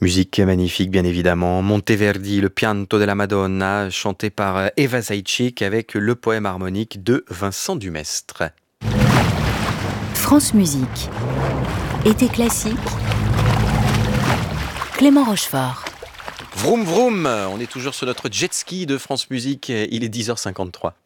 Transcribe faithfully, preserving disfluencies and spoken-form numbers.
Musique magnifique, bien évidemment. Monteverdi, le Pianto della Madonna, chanté par Eva Zaïtchik avec le poème harmonique de Vincent Dumestre. France Musique. Été classique. Clément Rochefort. Vroom vroom, on est toujours sur notre jet ski de France Musique, il est dix heures cinquante-trois.